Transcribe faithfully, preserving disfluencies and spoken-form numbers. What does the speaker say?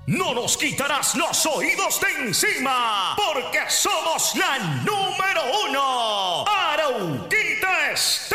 no nos quitarás los oídos de encima, porque somos la número uno. Arauquita Estéreo.